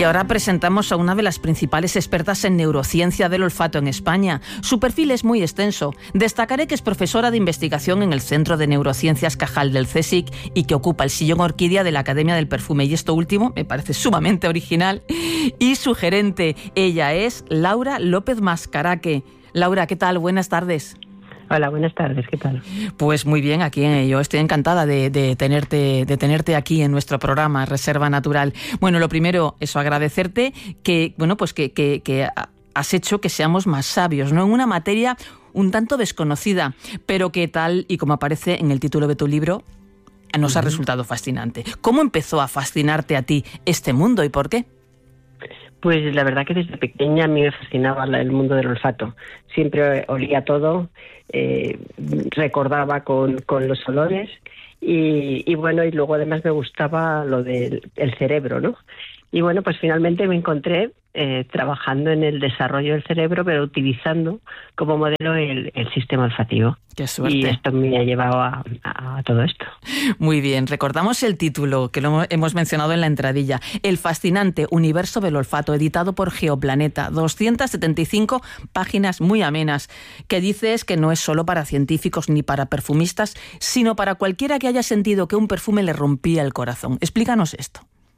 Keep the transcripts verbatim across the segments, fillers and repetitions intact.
Y ahora presentamos a una de las principales expertas en neurociencia del olfato en España. Su perfil es muy extenso. Destacaré que es profesora de investigación en el Centro de Neurociencias Cajal del CSIC y que ocupa el sillón orquídea de la Academia del Perfume. Y esto último me parece sumamente original. Y su gerente, ella es Laura López Mascaraque. Laura, ¿qué tal? Buenas tardes. Hola, buenas tardes, ¿qué tal? Pues muy bien, aquí eh, yo estoy encantada de, de, tenerte, de tenerte aquí en nuestro programa Reserva Natural. Bueno, lo primero, eso, agradecerte que, bueno, pues que, que, que has hecho que seamos más sabios, ¿no? En una materia un tanto desconocida, pero que tal y como aparece en el título de tu libro, nos uh-huh. ha resultado fascinante. ¿Cómo empezó a fascinarte a ti este mundo y por qué? Pues la verdad que desde pequeña a mí me fascinaba el mundo del olfato. Siempre olía todo, eh, recordaba con, con los olores y, y bueno, y luego además me gustaba lo del el cerebro, ¿no? Y bueno, pues finalmente me encontré eh, trabajando en el desarrollo del cerebro, pero utilizando como modelo el, el sistema olfativo. ¡Qué suerte! Y esto me ha llevado a, a, a todo esto. Muy bien, recordamos el título que lo hemos mencionado en la entradilla. El fascinante universo del olfato, editado por Geoplaneta. doscientas setenta y cinco páginas muy amenas, que dices que no es solo para científicos ni para perfumistas, sino para cualquiera que haya sentido que un perfume le rompía el corazón. Explícanos esto.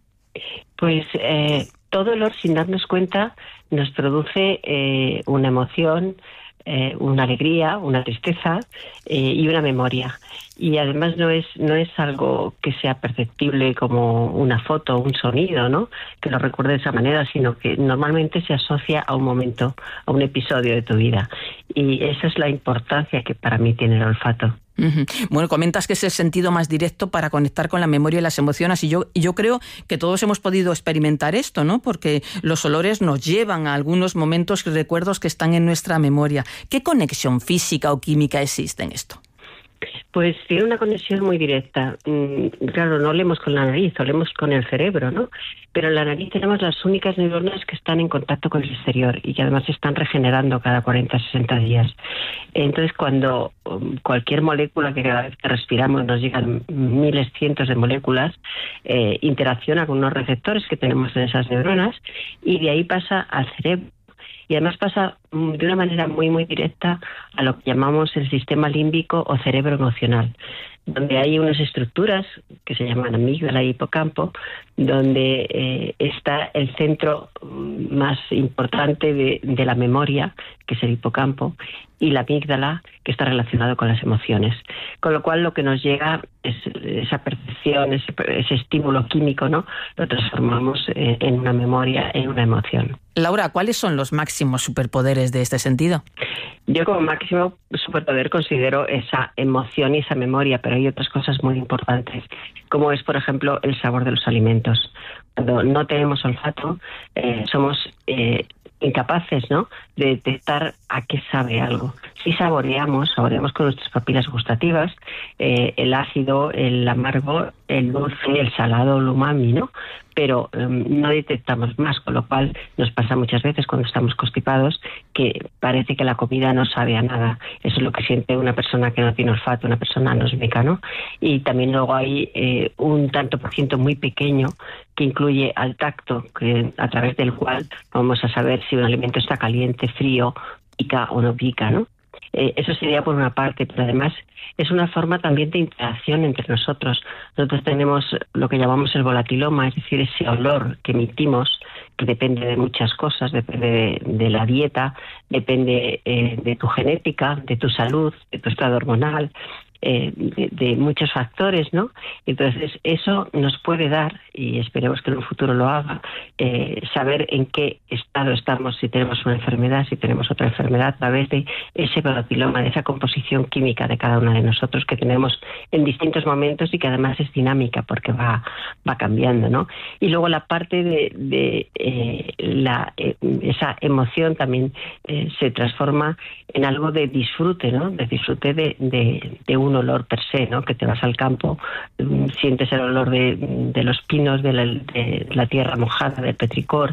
Pues eh, todo olor, sin darnos cuenta, nos produce eh, una emoción, eh, una alegría, una tristeza eh, y una memoria. Y además no es no es algo que sea perceptible como una foto o un sonido, ¿no? Que lo recuerde de esa manera, sino que normalmente se asocia a un momento, a un episodio de tu vida. Y esa es la importancia que para mí tiene el olfato. Uh-huh. Bueno, comentas que es el sentido más directo para conectar con la memoria y las emociones y yo, y yo creo que todos hemos podido experimentar esto, ¿no? Porque los olores nos llevan a algunos momentos y recuerdos que están en nuestra memoria. ¿Qué conexión física o química existe en esto? Pues tiene una conexión muy directa. Claro, no olemos con la nariz, olemos con el cerebro, ¿no? Pero en la nariz tenemos las únicas neuronas que están en contacto con el exterior y que además se están regenerando cada cuarenta a sesenta días. Entonces, cuando cualquier molécula que cada vez que respiramos nos llegan miles, cientos de moléculas, eh, interacciona con unos receptores que tenemos en esas neuronas y de ahí pasa al cerebro. Y además pasa de una manera muy, muy directa a lo que llamamos el sistema límbico o cerebro emocional, donde hay unas estructuras que se llaman amígdala y hipocampo, donde eh, está el centro más importante de, de la memoria, que es el hipocampo, y la amígdala, que está relacionado con las emociones. Con lo cual lo que nos llega es esa percepción, ese, ese estímulo químico, ¿no? Lo transformamos en, en una memoria, en una emoción. Laura, ¿cuáles son los máximos superpoderes de este sentido? Yo como máximo superpoder considero esa emoción y esa memoria, pero hay otras cosas muy importantes, como es, por ejemplo, el sabor de los alimentos. Cuando no tenemos olfato, eh, somos eh, incapaces, ¿no?, de detectar a qué sabe algo. Si saboreamos, saboreamos con nuestras papilas gustativas, eh, el ácido, el amargo, el dulce, el salado, el umami, ¿no? Pero eh, no detectamos más, con lo cual nos pasa muchas veces cuando estamos constipados que parece que la comida no sabe a nada. Eso es lo que siente una persona que no tiene olfato, una persona anosmica, ¿no? Y también luego hay eh, un tanto por ciento muy pequeño que incluye al tacto, que a través del cual vamos a saber si un alimento está caliente, frío, pica o no pica, ¿no? Eh, eso sería por una parte, pero además es una forma también de interacción entre nosotros. Nosotros tenemos lo que llamamos el volatiloma, es decir, ese olor que emitimos, que depende de muchas cosas, depende de, de la dieta, depende eh, de tu genética, de tu salud, de tu estado hormonal, eh, de, de muchos factores, ¿no? Entonces eso nos puede dar, y esperemos que en un futuro lo haga, eh, saber en qué estado estamos, si tenemos una enfermedad, si tenemos otra enfermedad, a través de ese volatiloma, de esa composición química de cada uno de nosotros que tenemos en distintos momentos y que además es dinámica porque va, va cambiando, ¿no? Y luego la parte de, de eh, la, eh, esa emoción también eh, se transforma en algo de disfrute, ¿no? De disfrute de, de, de un olor per se, ¿no? Que te vas al campo, sientes el olor de, de los pinos, de la, de la tierra mojada, del petricor,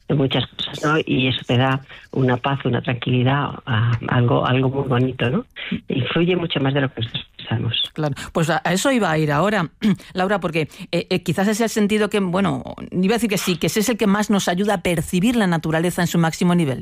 de muchas cosas, ¿no? Y eso te da una paz, una tranquilidad, uh, algo, algo muy bonito, ¿no? Influye mucho más de lo que nosotros pensamos. Claro, pues a eso iba a ir ahora, Laura, porque eh, eh, quizás ese es el sentido que, bueno, iba a decir que sí, que ese es el que más nos ayuda a percibir la naturaleza en su máximo nivel.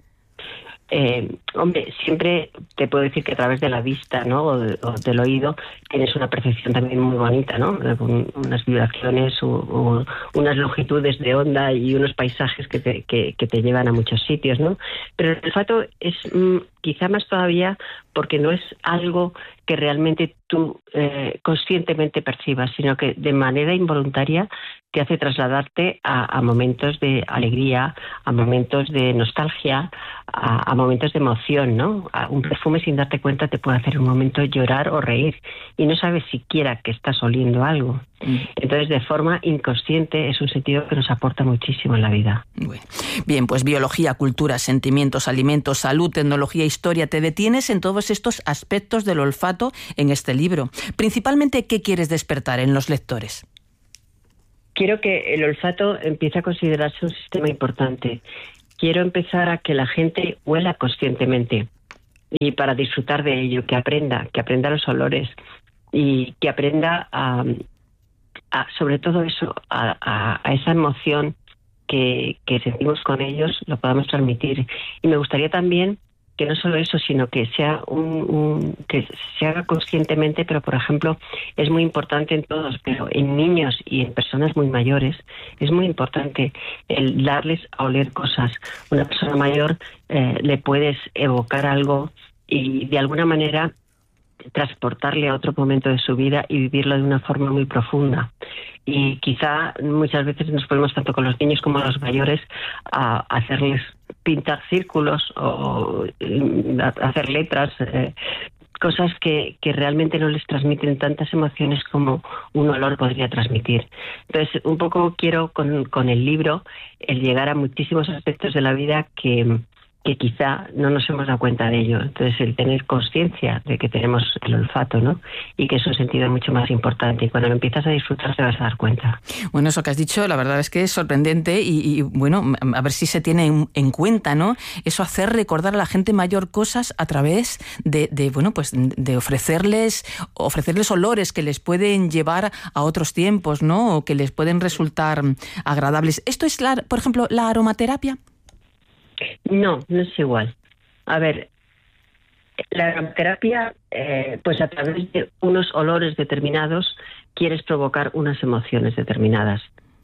Eh, hombre, siempre te puedo decir que a través de la vista, ¿no? o, de, o del oído tienes una percepción también muy bonita, ¿no? Con unas vibraciones o, o unas longitudes de onda y unos paisajes que te, que, que te llevan a muchos sitios, ¿no? Pero el olfato es mm, quizá más todavía porque no es algo que realmente tú eh, conscientemente percibas, sino que de manera involuntaria te hace trasladarte a, a momentos de alegría, a momentos de nostalgia, a, a momentos de emoción, ¿no? A un perfume sin darte cuenta te puede hacer un momento llorar o reír y no sabes siquiera que estás oliendo algo. Entonces, de forma inconsciente, es un sentido que nos aporta muchísimo en la vida. Bueno. Bien, pues biología, cultura, sentimientos, alimentos, salud, tecnología, historia. Te detienes en todos estos aspectos del olfato en este libro. Principalmente, ¿qué quieres despertar en los lectores? Quiero que el olfato empiece a considerarse un sistema importante. Quiero empezar a que la gente huela conscientemente y para disfrutar de ello, que aprenda, que aprenda los olores y que aprenda a... A, sobre todo eso, a, a, a esa emoción que, que sentimos con ellos, lo podamos transmitir. Y me gustaría también que no solo eso, sino que sea un, un que se haga conscientemente, pero por ejemplo, es muy importante en todos, pero en niños y en personas muy mayores, es muy importante el darles a oler cosas. Una persona mayor eh, le puedes evocar algo y de alguna manera transportarle a otro momento de su vida y vivirlo de una forma muy profunda. Y quizá muchas veces nos ponemos tanto con los niños como los mayores a hacerles pintar círculos o a hacer letras, eh, cosas que, que realmente no les transmiten tantas emociones como un olor podría transmitir. Entonces, un poco quiero con, con el libro el llegar a muchísimos aspectos de la vida que que quizá no nos hemos dado cuenta de ello. Entonces, el tener conciencia de que tenemos el olfato, ¿no? Y que es un sentido mucho más importante. Y cuando lo empiezas a disfrutar te vas a dar cuenta. Bueno, eso que has dicho, la verdad es que es sorprendente y, y bueno, a ver si se tiene en, en cuenta, ¿no? Eso, hacer recordar a la gente mayor cosas a través de, de bueno, pues de ofrecerles, ofrecerles olores que les pueden llevar a otros tiempos, ¿no? O que les pueden resultar agradables. ¿Esto es, la, por ejemplo, la aromaterapia? No, no es igual. A ver, la aromaterapia, eh, pues a través de unos olores determinados quieres provocar unas emociones determinadas.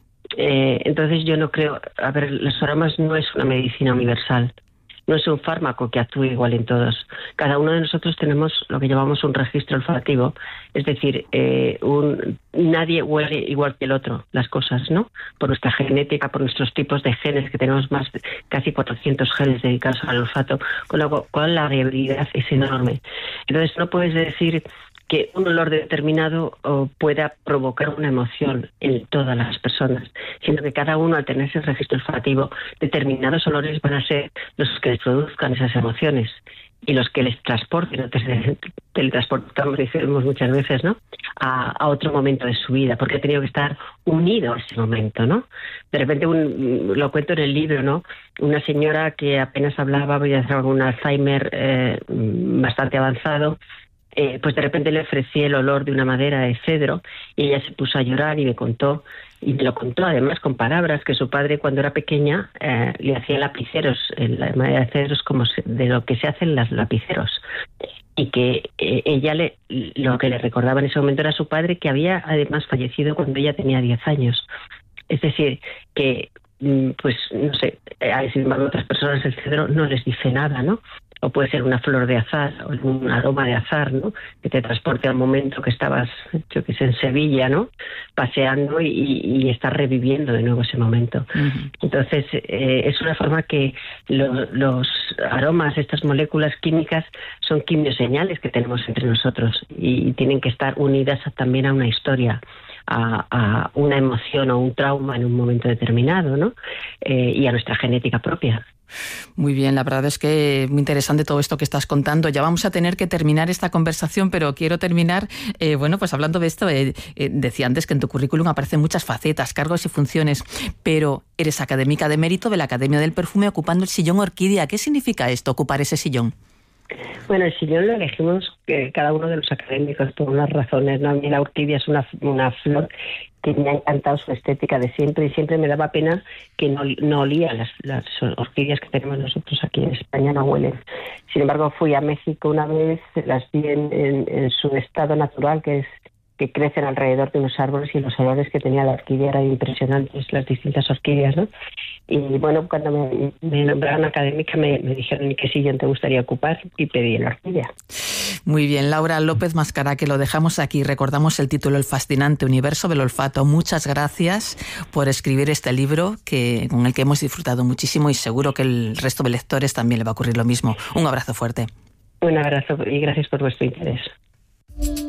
Eh, entonces yo no creo, a ver, los aromas no es una medicina universal, no es un fármaco que actúe igual en todos. Cada uno de nosotros tenemos lo que llamamos un registro olfativo, es decir, eh, un, nadie huele igual que el otro las cosas, ¿no? Por nuestra genética, por nuestros tipos de genes, que tenemos más de casi cuatrocientos genes dedicados al olfato, con lo cual la variabilidad es enorme. Entonces no puedes decir que un olor determinado oh, pueda provocar una emoción en todas las personas, sino que cada uno, al tener ese registro olfativo, determinados olores van a ser los que les produzcan esas emociones y los que les transporten, teletransportamos, decimos muchas veces, ¿no? A, a otro momento de su vida, porque ha tenido que estar unido a ese momento, ¿no? De repente, un, lo cuento en el libro, ¿no? Una señora que apenas hablaba, voy a hacer algún Alzheimer eh, bastante avanzado, Eh, pues de repente le ofrecí el olor de una madera de cedro y ella se puso a llorar y me contó, y me lo contó además con palabras, que su padre cuando era pequeña eh, le hacía lapiceros, la madera de cedro es como de lo que se hacen los lapiceros, y que eh, ella le, lo que le recordaba en ese momento era su padre, que había además fallecido cuando ella tenía diez años. Es decir, que pues no sé, sin embargo otras personas el cedro no les dice nada, ¿no? O puede ser una flor de azar, o un aroma de azar, ¿no? Que te transporte al momento que estabas, yo que sé, en Sevilla, ¿no? Paseando y, y estás reviviendo de nuevo ese momento. Uh-huh. Entonces, eh, es una forma que lo, los aromas, estas moléculas químicas, son quimioseñales que tenemos entre nosotros y tienen que estar unidas a, también a una historia, a, a una emoción o un trauma en un momento determinado, ¿no? Eh, y a nuestra genética propia. Muy bien, la verdad es que muy interesante todo esto que estás contando. Ya vamos a tener que terminar esta conversación, pero quiero terminar, eh, bueno, pues hablando de esto. Eh, eh, decía antes que en tu currículum aparecen muchas facetas, cargos y funciones, pero eres académica de mérito de la Academia del Perfume ocupando el sillón Orquídea. ¿Qué significa esto, ocupar ese sillón? Bueno, el sillón lo elegimos eh, cada uno de los académicos por unas razones, ¿no? A mí la orquídea es una, una flor que me ha encantado su estética de siempre y siempre me daba pena que no, no olía. Las, las orquídeas que tenemos nosotros aquí en España no huelen. Sin embargo, fui a México una vez, las vi en, en, en su estado natural, que es que crecen alrededor de unos árboles, y los olores que tenía la orquídea eran impresionantes, las distintas orquídeas, ¿no? Y bueno, cuando me, me nombraron académica me, me dijeron qué sillón te gustaría ocupar y pedí la orquídea. Muy bien, Laura López Mascará, que lo dejamos aquí. Recordamos el título El fascinante universo del olfato. Muchas gracias por escribir este libro que, con el que hemos disfrutado muchísimo, y seguro que el resto de lectores también le va a ocurrir lo mismo. Un abrazo fuerte. Un abrazo y gracias por vuestro interés.